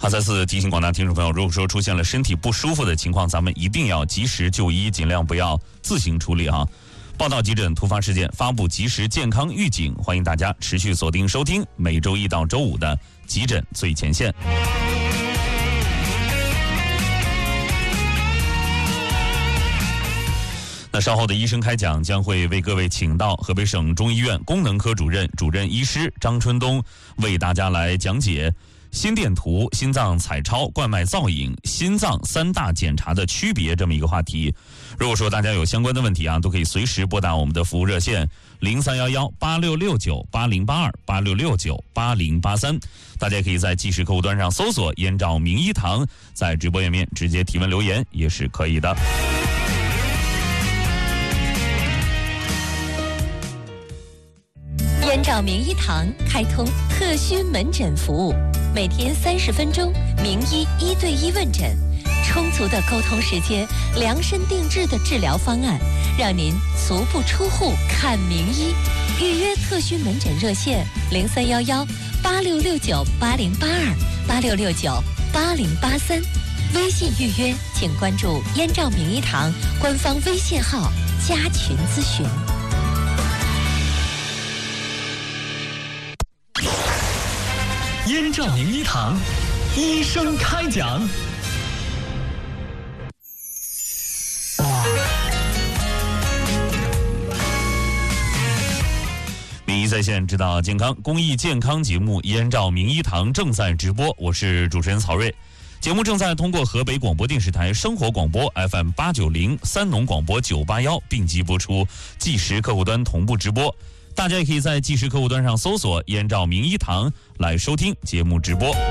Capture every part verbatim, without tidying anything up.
再次提醒广大听众朋友，如果说出现了身体不舒服的情况，咱们一定要及时就医，尽量不要自行处理啊。报道急诊突发事件，发布及时健康预警，欢迎大家持续锁定收听每周一到周五的急诊最前线。那稍后的医生开讲将会为各位请到河北省中医院功能科主任、主任医师张春东，为大家来讲解心电图、心脏彩超、冠脉造影、心脏三大检查的区别这么一个话题。如果说大家有相关的问题啊，都可以随时拨打我们的服务热线零三幺幺八六六九八零八二八六六九八零八三。大家可以在即时客户端上搜索燕赵名医堂，在直播页面直接提问留言也是可以的。 燕赵名医堂开通特需门诊服务，每天三十分钟，名医一对一问诊，充足的沟通时间，量身定制的治疗方案，让您足不出户看名医。预约特需门诊热线零三幺幺八六六九八零八二八六六九八零八三，微信预约请关注燕赵名医堂官方微信号加群咨询。 燕赵名医堂，医生开讲。 名医在线，知道健康，公益健康节目《燕赵名医堂》正在直播，我是主持人曹瑞。节目正在通过河北广播电视台生活广播 F M 八九零、三农广播九八幺并机播出，即时客户端同步直播。大家也可以在即时客户端上搜索燕赵名医堂来收听节目直播。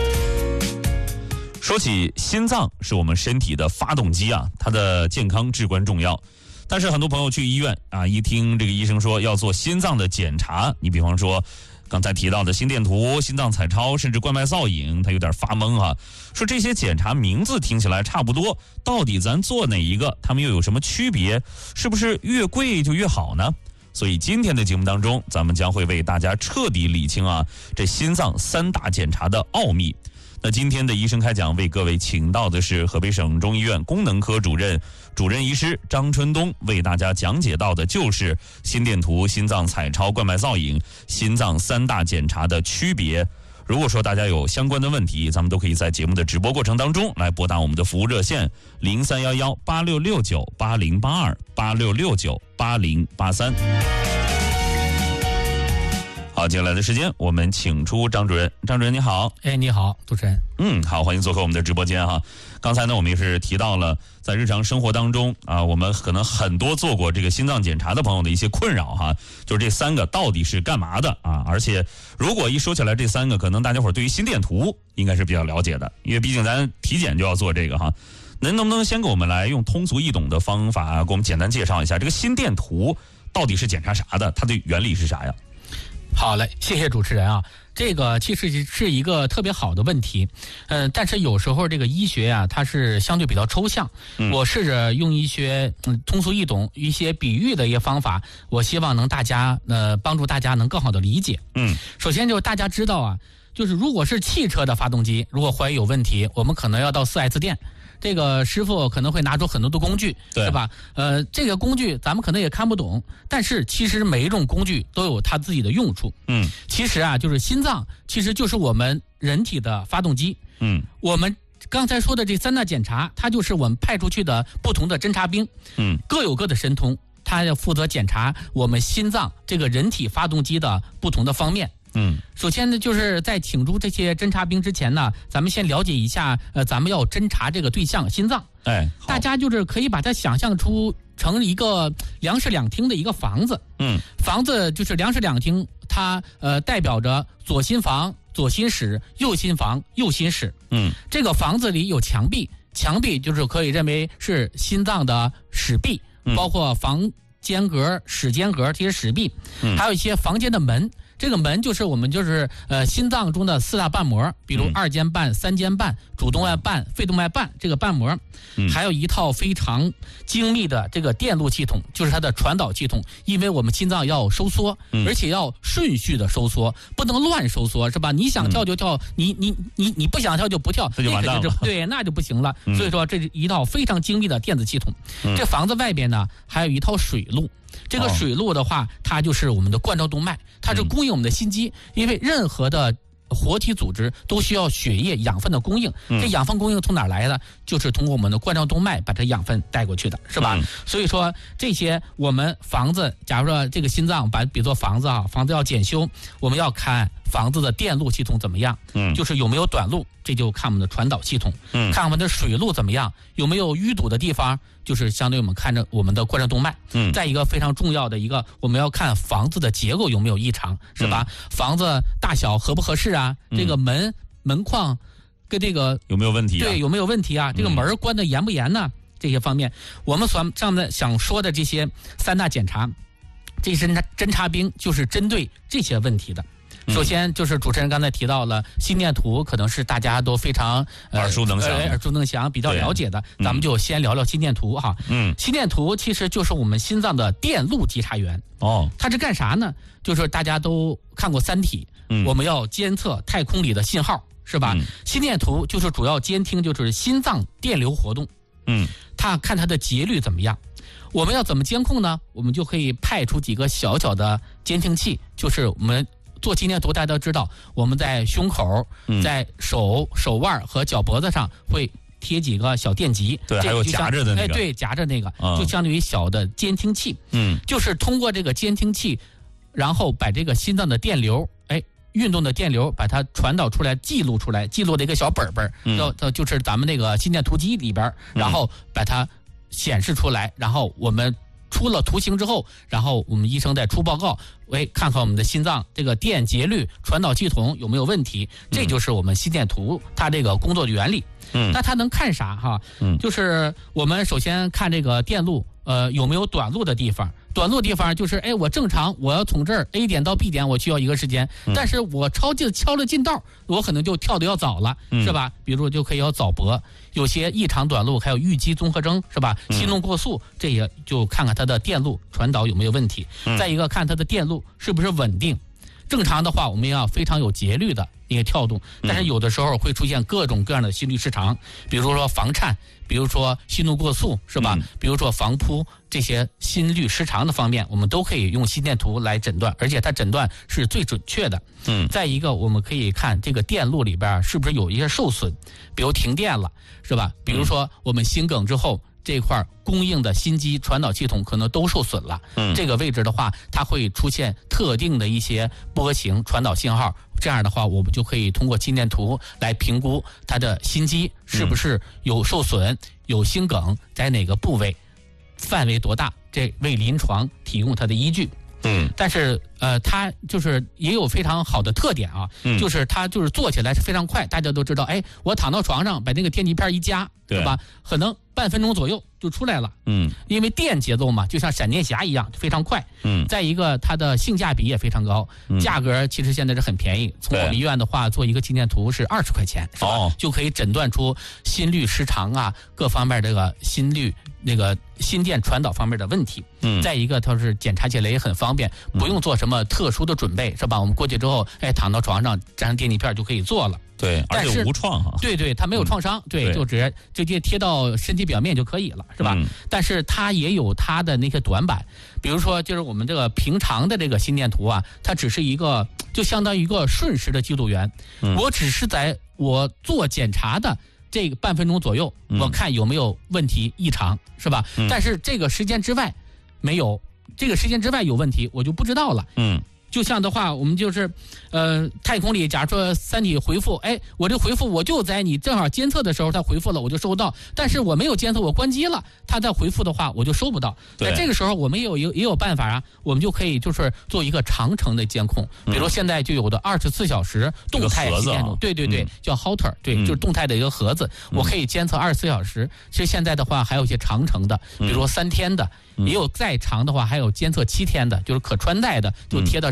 说起心脏是我们身体的发动机啊，它的健康至关重要。但是很多朋友去医院啊，一听这个医生说要做心脏的检查，你比方说刚才提到的心电图、心脏彩超，甚至冠脉造影，他有点发懵啊。说这些检查名字听起来差不多，到底咱做哪一个？它们又有什么区别？是不是越贵就越好呢？所以今天的节目当中，咱们将会为大家彻底理清啊这心脏三大检查的奥秘。那今天的医生开讲为各位请到的是河北省中医院功能科主任、主任医师张春东，为大家讲解到的就是心电图、心脏彩超、冠脉造影、心脏三大检查的区别。如果说大家有相关的问题，咱们都可以在节目的直播过程当中来拨打我们的服务热线零三幺幺八六六九八零八二八六六九八零八三。好，接下来的时间我们请出张主任。张主任你好。 哎，你好，主持人。 嗯，好，欢迎做客我们的直播间哈。刚才呢，我们也是提到了在日常生活当中啊，我们可能很多做过这个心脏检查的朋友的一些困扰哈，就是这三个到底是干嘛的啊？而且如果一说起来这三个，可能大家伙对于心电图应该是比较了解的，因为毕竟咱体检就要做这个哈。您能不能先给我们来用通俗易懂的方法给我们简单介绍一下这个心电图到底是检查啥的？它的原理是啥呀？ 好嘞，谢谢主持人啊。这个其实是一个特别好的问题，嗯、呃，但是有时候这个医学啊，它是相对比较抽象。嗯、我试着用一些嗯通俗易懂、一些比喻的一些方法，我希望能大家呃帮助大家能更好的理解。嗯，首先就是大家知道啊，就是如果是汽车的发动机，如果怀疑有问题，我们可能要到四 S 店。这个师傅可能会拿出很多的工具， 对, 对吧？呃，这个工具咱们可能也看不懂，但是其实每一种工具都有它自己的用处。嗯，其实啊，就是心脏其实就是我们人体的发动机。嗯，我们刚才说的这三大检查，它就是我们派出去的不同的侦察兵。嗯，各有各的神通，他要负责检查我们心脏这个人体发动机的不同的方面。嗯，首先呢，就是在请出这些侦察兵之前呢，咱们先了解一下，呃，咱们要侦查这个对象心脏。哎，大家就是可以把它想象出成一个两室两厅的一个房子。嗯，房子就是两室两厅，它呃代表着左心房、左心室，右心房、右心室。嗯，这个房子里有墙壁，墙壁就是可以认为是心脏的室壁，嗯、包括房间隔、室间隔这些室壁，嗯、还有一些房间的门。 这个门就是我们就是呃心脏中的四大瓣膜，比如二尖瓣、三尖瓣、主动脉瓣、肺动脉瓣这个瓣膜，还有一套非常精密的这个电路系统，就是它的传导系统。因为我们心脏要收缩，而且要顺序的收缩，不能乱收缩，是吧？你想跳就跳，你你你你不想跳就不跳， 这就完蛋了。 对，那就不行了。所以说，这是一套非常精密的电子系统。这房子外边呢，还有一套水路。这个水路的话，它就是我们的冠状动脉，它是供应我们的心肌。因为任何的活体组织都需要血液养分的供应，这养分供应从哪儿来的？就是通过我们的冠状动脉把这养分带过去的，是吧？嗯、所以说这些我们房子，假如说这个心脏把比作房子啊，房子要检修，我们要看房子的电路系统怎么样，嗯，就是有没有短路，这就看我们的传导系统，嗯，看我们的水路怎么样，有没有淤堵的地方，就是相对我们看着我们的冠状动脉，嗯，再一个非常重要的一个，我们要看房子的结构有没有异常，是吧？嗯、房子大小合不合适啊？这个门门框跟这个有没有问题、啊？ 对，有没有问题啊？这个门关的严不严呢？这些方面，我们所上面想说的这些三大检查，这侦查侦察兵就是针对这些问题的。首先就是主持人刚才提到了心电图，可能是大家都非常、呃、 耳熟能详、 耳熟能详、比较了解的。咱们就先聊聊心电图哈。嗯，心电图其实就是我们心脏的电路稽查员。哦，它是干啥呢？就是大家都看过《三体》，嗯，我们要监测太空里的信号，是吧？嗯、心电图就是主要监听就是心脏电流活动。嗯，它看它的节律怎么样。我们要怎么监控呢？我们就可以派出几个小小的监听器，就是我们做心电图，大家都知道，我们在胸口、嗯、在手、手腕和脚脖子上会贴几个小电极， 对，还有夹着的那个， 哎，对，夹着那个，嗯、就相当于小的监听器。嗯，就是通过这个监听器，然后把这个心脏的电流，哎，运动的电流，把它传导出来，记录出来，记录的一个小本本，叫、嗯、就是咱们那个心电图机里边，然后把它显示出来，然后我们出了图形之后，然后我们医生再出报告，喂，看看我们的心脏这个电节律传导系统有没有问题，这就是我们心电图它这个工作的原理。嗯，那它能看啥哈？嗯，就是我们首先看这个电路，呃，有没有短路的地方。短路地方就是，哎，我正常我要从这儿 A 点到 B 点，我需要一个时间，嗯、但是我超进敲了近道，我可能就跳得要早了，嗯、是吧？比如就可以要早搏，有些异常短路，还有预期综合征，是吧？心动过速，这也就看看它的电路传导有没有问题。嗯、再一个看它的电路是不是稳定。正常的话，我们要非常有节律的一个跳动，但是有的时候会出现各种各样的心律失常，比如说房颤，比如说心动过速，是吧？嗯、比如说房扑，这些心律失常的方面，我们都可以用心电图来诊断，而且它诊断是最准确的。嗯，再一个，我们可以看这个电路里边是不是有一些受损，比如停电了，是吧？比如说我们心梗之后。这块供应的心肌传导系统可能都受损了，嗯，这个位置的话，它会出现特定的一些波形传导信号，这样的话，我们就可以通过心电图来评估它的心肌是不是有受损，嗯、有心梗在哪个部位，范围多大，这为临床提供它的依据。嗯，但是呃，它就是也有非常好的特点啊，嗯、就是它就是做起来是非常快，大家都知道，哎，我躺到床上把那个电极片一夹，对吧？可能半分钟左右就出来了。嗯，因为电节奏嘛，就像闪电侠一样，非常快。嗯，再一个，它的性价比也非常高，嗯、价格其实现在是很便宜。从我们医院的话，做一个心电图是二十块钱，是吧？哦、就可以诊断出心律失常啊，各方面这个心率。那个心电传导方面的问题，嗯，再一个它是检查起来也很方便，不用做什么特殊的准备，是吧？我们过去之后，哎，躺到床上粘上电极片就可以做了。 对，而且无创哈。 对对，它没有创伤，嗯、对，对就直接直接贴到身体表面就可以了，是吧？嗯、但是它也有它的那些短板，比如说就是我们这个平常的这个心电图啊，它只是一个就相当于一个瞬时的记录员，嗯、我只是在我做检查的。这个半分钟左右，我看有没有问题异常，是吧？嗯、但是这个时间之外没有，这个时间之外有问题，我就不知道了。嗯，就像的话，我们就是，呃，太空里，假如说三体回复，哎，我这回复我就在你正好监测的时候，它回复了，我就收到。但是我没有监测，我关机了，它再回复的话，我就收不到。在这个时候，我们也有也也有办法啊，我们就可以就是做一个长程的监控，比如现在就有的二十四小时动态心电图，对对对，叫 Holter， 对，就是动态的一个盒子，我可以监测二十四小时。其实现在的话，还有一些长程的，比如说三天的，也有再长的话，还有监测七天的，就是可穿戴的，就贴到身。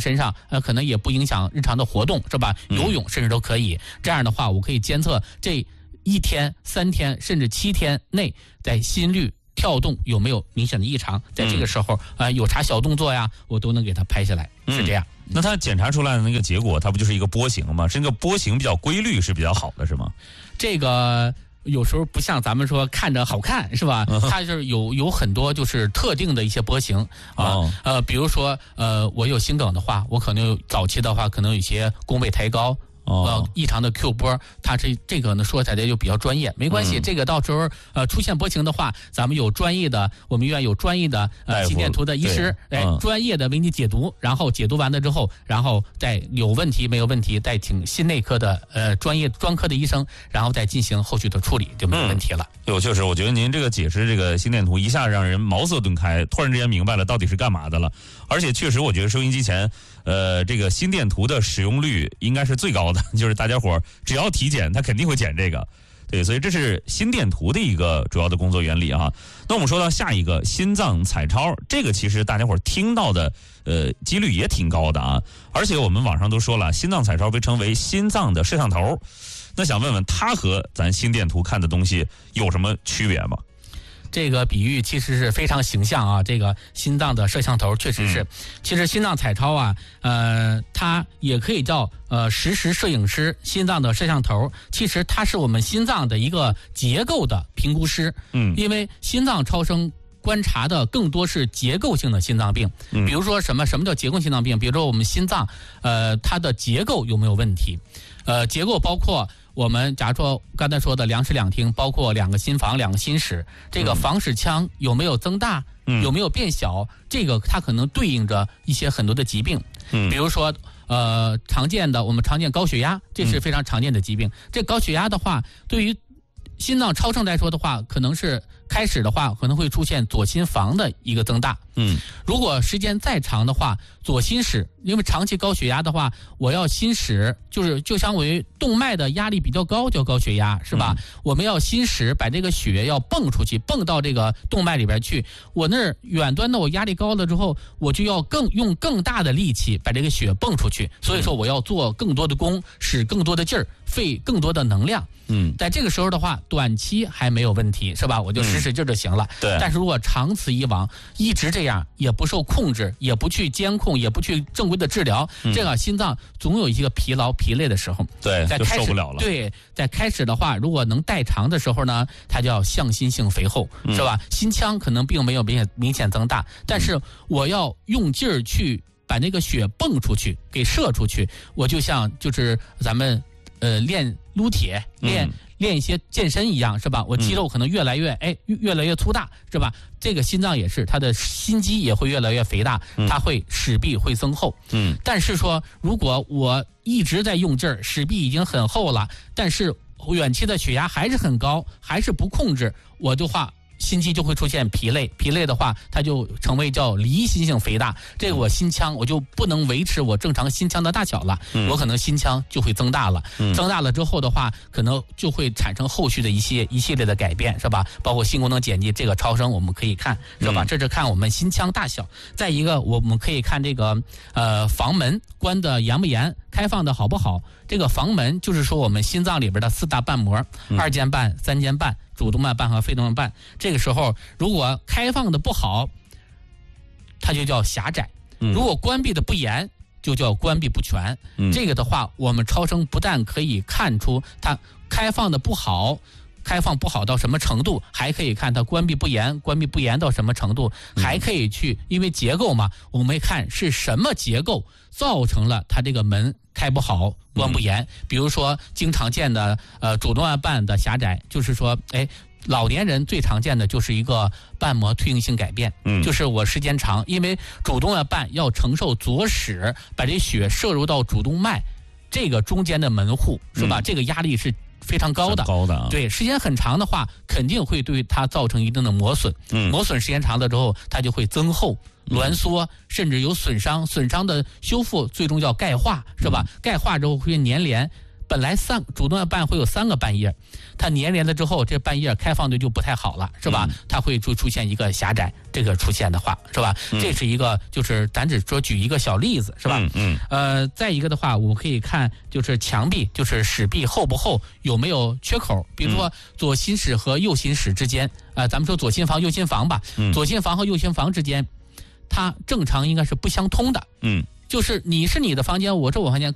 身上，呃，可能也不影响日常的活动，是吧？游泳甚至都可以。嗯、这样的话，我可以监测这一天、三天甚至七天内在心率跳动有没有明显的异常，在这个时候，嗯、呃，有啥小动作呀，我都能给它拍下来，是这样。 嗯、那它检查出来的那个结果，它不就是一个波形吗？是那个波形比较规律，是比较好的，是吗？ 这个。有时候不像咱们说看着好看是吧？嗯、它就是有有很多就是特定的一些波形啊，哦、呃，比如说呃，我有心梗的话，我可能有早期的话可能有一些弓背抬高。呃，异常的 Q 波，它这这个呢说起来就比较专业，没关系。嗯、这个到时候呃出现波形的话，咱们有专业的，我们医院有专业的呃心电图的医师，哎，嗯、专业的为你解读，然后解读完了之后，然后再有问题没有问题，再请心内科的呃专业专科的医生，然后再进行后续的处理，就没有问题了。 有、嗯，确实，我觉得您这个解释这个心电图一下让人茅塞顿开，突然之间明白了到底是干嘛的了。而且确实，我觉得收音机前。呃，这个心电图的使用率应该是最高的，就是大家伙只要体检，他肯定会检这个，对，所以这是心电图的一个主要的工作原理啊。那我们说到下一个心脏彩超，这个其实大家伙听到的呃几率也挺高的啊，而且我们网上都说了，心脏彩超被称为心脏的摄像头，那想问问它和咱心电图看的东西有什么区别吗？ 这个比喻其实是非常形象啊！这个心脏的摄像头确实是，嗯、其实心脏彩超啊，呃，它也可以叫呃实时摄影师。心脏的摄像头，其实它是我们心脏的一个结构的评估师。嗯，因为心脏超声观察的更多是结构性的心脏病，嗯、比如说什么什么叫结构心脏病？比如说我们心脏，呃，它的结构有没有问题？呃，结构包括。我们假如说刚才说的两室两厅，包括两个心房、两个心室，这个房室腔有没有增大，嗯、有没有变小？这个它可能对应着一些很多的疾病，嗯、比如说呃常见的我们常见高血压，这是非常常见的疾病。嗯、这高血压的话，对于心脏超声来说的话，可能是开始的话可能会出现左心房的一个增大。嗯，如果时间再长的话，左心室，因为长期高血压的话，我要心室就是就相当于动脉的压力比较高，叫高血压，是吧？嗯、我们要心室把这个血要泵出去，泵到这个动脉里边去。我那儿远端的我压力高了之后，我就要更用更大的力气把这个血泵出去。所以说我要做更多的功，使更多的劲儿，费更多的能量。嗯，在这个时候的话，短期还没有问题，是吧？我就使使劲就行了。嗯、对。但是如果长此以往，一直这样，也不受控制，也不去监控，也不去正规的治疗，嗯、这个心脏总有一些疲劳、疲累的时候。 对， 在开始就受不了了。 对，在开始的话，如果能代偿的时候呢，它叫向心性肥厚，嗯、是吧？心腔可能并没有明显明显增大，但是我要用劲儿去把那个血泵出去，给射出去。我就像就是咱们呃练撸铁练。嗯练一些健身一样，是吧？我肌肉可能越来越哎越来越粗大，是吧？这个心脏也是，它的心肌也会越来越肥大，它会室壁会增厚。嗯，但是说如果我一直在用劲儿，室壁已经很厚了，但是远期的血压还是很高，还是不控制，我的话。心肌就会出现疲累，疲累的话，它就成为叫离心性肥大。这个我心腔我就不能维持我正常心腔的大小了，嗯、我可能心腔就会增大了。嗯、增大了之后的话，可能就会产生后续的一些一系列的改变，是吧？包括心功能减低，这个超声我们可以看，是吧？嗯、这是看我们心腔大小。再一个，我们可以看这个呃房门关的严不严，开放的好不好。这个房门就是说我们心脏里边的四大瓣膜，嗯、二间瓣、三间瓣。主动脉瓣和肺动脉瓣，这个时候如果开放的不好，它就叫狭窄；嗯、如果关闭的不严，就叫关闭不全。嗯、这个的话，我们超声不但可以看出它开放的不好，开放不好到什么程度，还可以看它关闭不严，关闭不严到什么程度，嗯、还可以去，因为结构嘛，我们看是什么结构造成了它这个门开不好。关不严，比如说经常见的呃主动脉瓣的狭窄，就是说，哎，老年人最常见的就是一个瓣膜退行性改变，嗯，就是我时间长，因为主动脉瓣要承受左室把这血摄入到主动脉这个中间的门户，是吧？嗯、这个压力是非常高的， 高的、啊， 对，时间很长的话，肯定会对它造成一定的磨损，嗯，磨损时间长了之后，它就会增厚。挛缩，甚至有损伤，损伤的修复最终叫钙化，是吧？嗯、钙化之后会粘连， 本来三主动脉瓣会有三个瓣叶，它粘连了之后，这瓣叶开放的就不太好了，是吧？嗯、它会就出现一个狭窄，这个出现的话，是吧？嗯、这是一个，就是咱只说举一个小例子，是吧？嗯嗯。呃，再一个的话，我们可以看就是墙壁，就是室壁厚不厚，有没有缺口，比如说左心室和右心室之间，啊、呃，咱们说左心房、右心房吧，嗯、左心房和右心房之间，它正常应该是不相通的，嗯。就是你是你的房间，我是我房间，